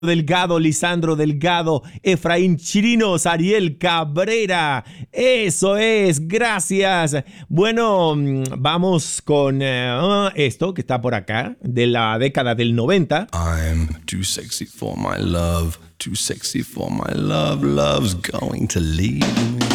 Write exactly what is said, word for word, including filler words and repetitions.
Delgado, Lisandro Delgado, Efraín Chirinos, Ariel Cabrera. Eso es, gracias. Bueno, mm, vamos con eh, esto que está por acá, de la década del noventa. I'm too sexy for my love, too sexy for my love, love's going to leave me.